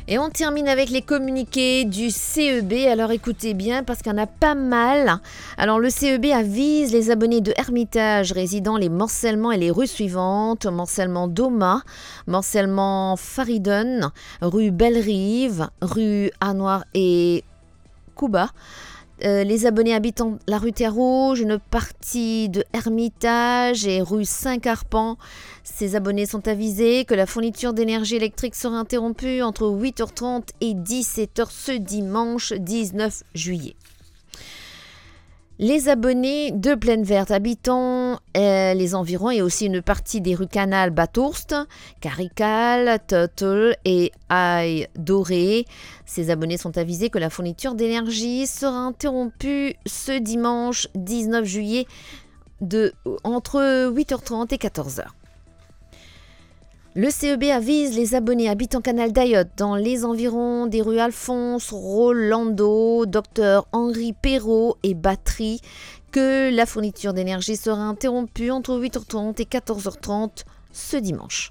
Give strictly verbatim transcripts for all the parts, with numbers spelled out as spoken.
Et on termine avec les communiqués du C E B. Alors écoutez bien parce qu'il y en a pas mal. Alors le C E B avise les abonnés de Hermitage résidant les morcellements et les rues suivantes. Morcellement Doma, morcellement Faridun, rue Belle-Rive, rue Anoir et Kouba. Euh, les abonnés habitant la rue Terre-Rouge, une partie de Hermitage et rue Saint-Carpan. Ces abonnés sont avisés que la fourniture d'énergie électrique sera interrompue entre huit heures trente et dix-sept heures ce dimanche dix-neuf juillet. Les abonnés de Plaine Verte habitant euh, les environs et aussi une partie des rues Canal, Batourst, Carical, Tuttle et Aille Doré. Ces abonnés sont avisés que la fourniture d'énergie sera interrompue ce dimanche dix-neuf juillet de, entre huit heures trente et quatorze heures. Le C E B avise les abonnés habitant Canal d'Ayotte dans les environs des rues Alphonse, Rolando, Docteur Henri Perrault et Batterie que la fourniture d'énergie sera interrompue entre huit heures trente et quatorze heures trente ce dimanche.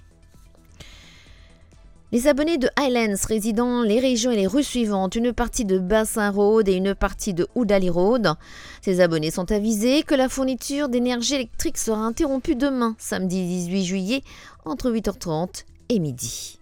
Les abonnés de Highlands résidant les régions et les rues suivantes, une partie de Bassin Road et une partie de Oudali Road. Ces abonnés sont avisés que la fourniture d'énergie électrique sera interrompue demain, samedi dix-huit juillet, entre huit heures trente et midi.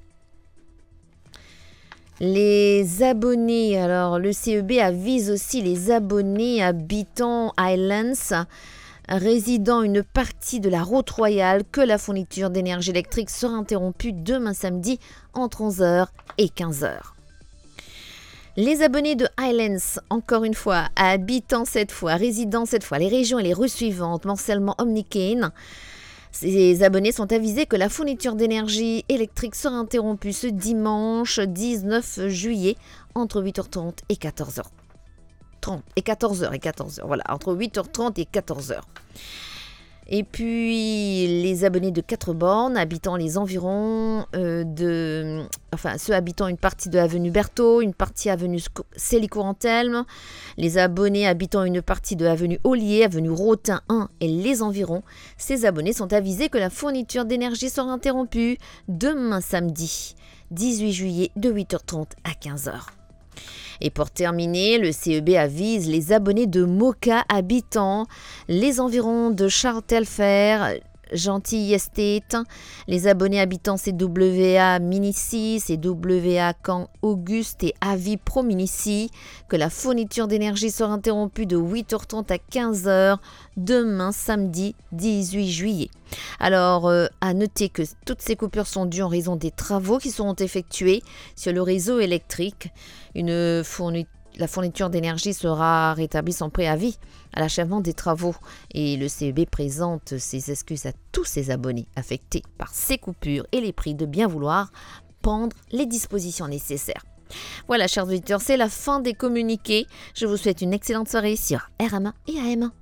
Les abonnés, alors le C E B avise aussi les abonnés habitant Highlands résidant une partie de la route royale que la fourniture d'énergie électrique sera interrompue demain samedi entre onze heures et quinze heures. Les abonnés de Highlands, encore une fois, habitant cette fois, résidant cette fois les régions et les rues suivantes, morcellement Omnicane, ces abonnés sont avisés que la fourniture d'énergie électrique sera interrompue ce dimanche dix-neuf juillet entre huit heures trente et quatorze heures trente et quatorze heures et quatorze heures, voilà, entre huit heures trente et quatorze heures. Et puis les abonnés de quatre bornes habitant les environs euh, de, enfin ceux habitant une partie de l'avenue Berthaud, une partie avenue Célie-Corentelme, les abonnés habitant une partie de l'avenue Ollier, avenue Rotin un et les environs, ces abonnés sont avisés que la fourniture d'énergie sera interrompue demain samedi dix-huit juillet de huit heures trente à quinze heures. Et pour terminer, le C E B avise les abonnés de Moka habitant les environs de Charles-Telfer, Gentil Estate, les abonnés habitant C W A Minici, C W A Camp Auguste et Avis Pro Minici, que la fourniture d'énergie sera interrompue de huit heures trente à quinze heures demain samedi dix-huit juillet. Alors, euh, à noter que toutes ces coupures sont dues en raison des travaux qui seront effectués sur le réseau électrique. Une fourniture La fourniture d'énergie sera rétablie sans préavis à l'achèvement des travaux et le C E B présente ses excuses à tous ses abonnés affectés par ces coupures et les prie de bien vouloir prendre les dispositions nécessaires. Voilà, chers auditeurs, c'est la fin des communiqués. Je vous souhaite une excellente soirée sur R M un et A M un.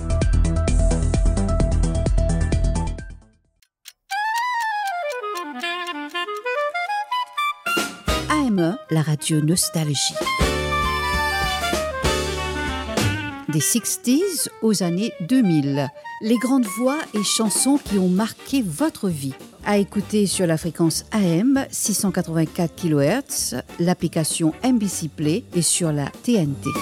A M un, la radio Nostalgie. Des sixties aux années deux mille. Les grandes voix et chansons qui ont marqué votre vie. À écouter sur la fréquence A M six cent quatre-vingt-quatre kilohertz, l'application M B C Play et sur la T N T.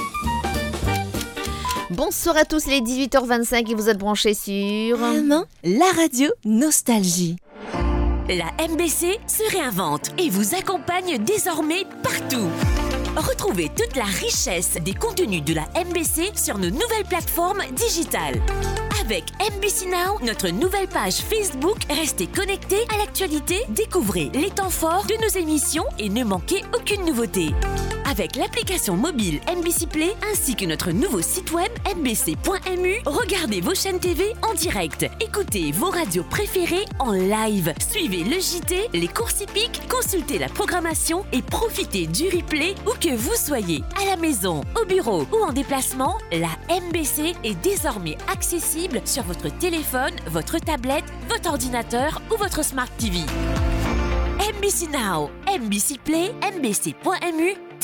Bonsoir à tous, il est dix-huit heures vingt-cinq et vous êtes branchés sur... A M un, la radio Nostalgie. La M B C se réinvente et vous accompagne désormais partout. Retrouvez toute la richesse des contenus de la M B C sur nos nouvelles plateformes digitales. Avec M B C Now, notre nouvelle page Facebook, restez connectés à l'actualité, découvrez les temps forts de nos émissions et ne manquez aucune nouveauté. Avec l'application mobile M B C Play ainsi que notre nouveau site web m b c point m u, regardez vos chaînes T V en direct, écoutez vos radios préférées en live, suivez le J T, les courses hippiques, consultez la programmation et profitez du replay où que vous soyez, à la maison, au bureau ou en déplacement. La M B C est désormais accessible sur votre téléphone, votre tablette, votre ordinateur ou votre Smart T V. M B C Now, M B C Play, m b c point m u